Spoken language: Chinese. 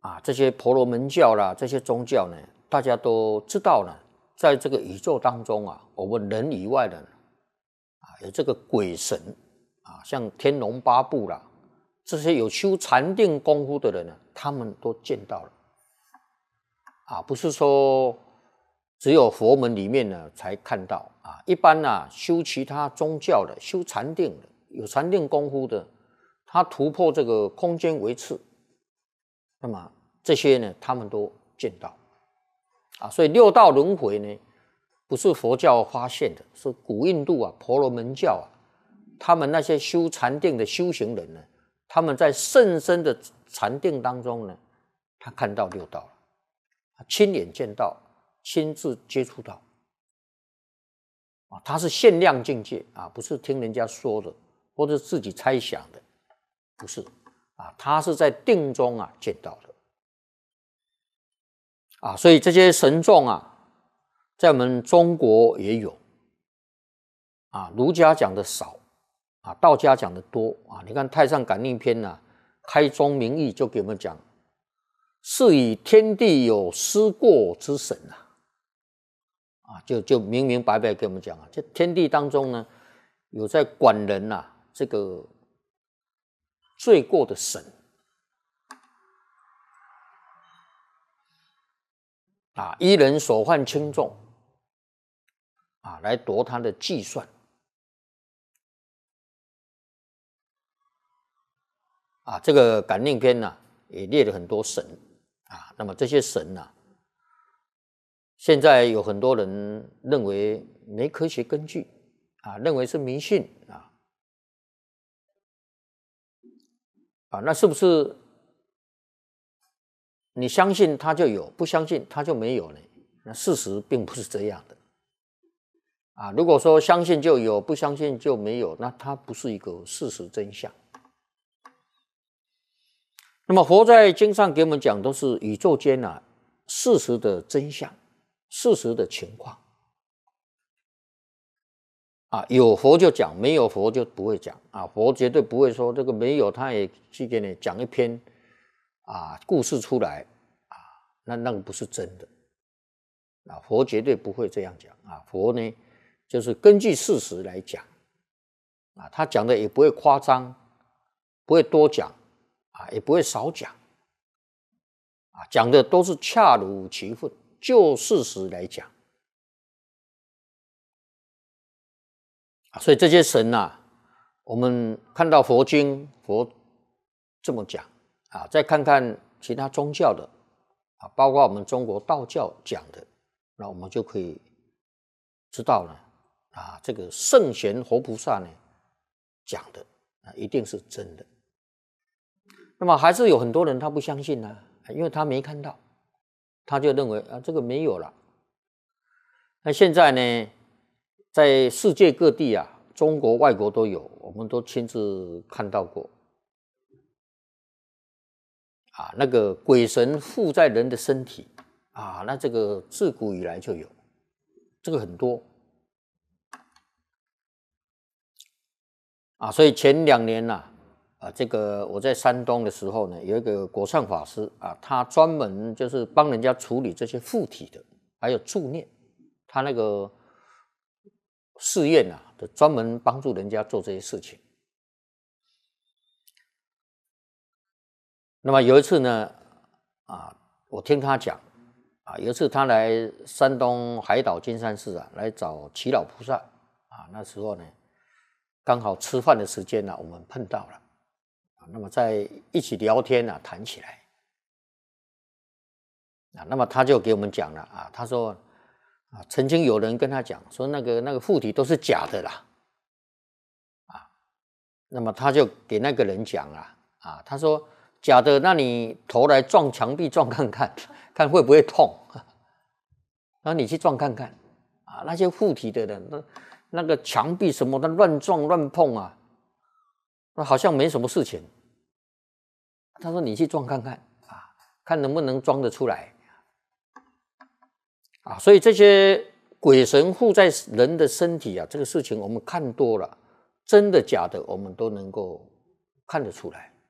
这些婆罗门教啦，这些宗教呢，大家都知道呢，在这个宇宙当中我们人以外的有这个鬼神像天龙八部啦，这些有修禅定功夫的人呢，他们都见到了不是说只有佛门里面呢才看到一般修其他宗教的，修禅定的，有禅定功夫的，他突破这个空间维次，那么这些呢，他们都见到所以六道轮回呢，不是佛教发现的，是古印度婆罗门教他们那些修禅定的修行人呢，他们在甚深的禅定当中呢，他看到六道了，亲眼见到，亲自接触到他是限量境界不是听人家说的，或者自己猜想的，不是他是在定中见到的所以这些神众在我们中国也有儒家讲的少道家讲的多你看《太上感应篇》开宗明义就给我们讲，是以天地有思过之神就明明白白给我们讲这天地当中呢，有在管人这个罪过的神依人所犯轻重来夺他的计算这个感应篇也列了很多神那么这些神现在有很多人认为没科学根据认为是迷信那是不是你相信它就有，不相信它就没有呢？那事实并不是这样的如果说相信就有，不相信就没有，那它不是一个事实真相。那么佛在经上给我们讲都是宇宙间事实的真相，事实的情况有佛就讲，没有佛就不会讲佛绝对不会说这个没有，他也去给你讲一篇故事出来那个不是真的佛绝对不会这样讲佛呢就是根据事实来讲他讲的也不会夸张，不会多讲也不会少讲讲的都是恰如其分，就事实来讲所以这些神我们看到佛经佛这么讲再看看其他宗教的包括我们中国道教讲的，那我们就可以知道了这个圣贤活菩萨呢讲的一定是真的。那么还是有很多人他不相信因为他没看到，他就认为这个没有了。那现在呢，在世界各地中国外国都有，我们都亲自看到过那个鬼神附在人的身体那这个自古以来就有，这个很多所以前2年这个我在山东的时候呢，有一个国善法师他专门就是帮人家处理这些附体的，还有助念，他那个寺院专门帮助人家做这些事情。那么有一次呢我听他讲有一次他来山东海岛金山寺来找祈老菩萨那时候呢刚好吃饭的时间我们碰到了那么在一起聊天谈起来那么他就给我们讲了他说曾经有人跟他讲说那个附体都是假的啦那么他就给那个人讲了他说假的，那你头来撞墙壁撞看看，看会不会痛然后你去撞看看那些附体的人那个墙壁什么的乱撞乱碰那好像没什么事情。他说你去撞看看看能不能装得出来所以这些鬼神附在人的身体这个事情我们看多了，真的假的我们都能够看得出来